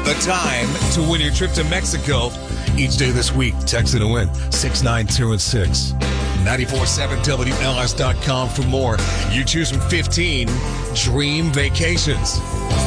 the time to win your trip to Mexico. Each day this week, text it to win 69216. 947 WLS.com for more. You choose from 15 dream vacations.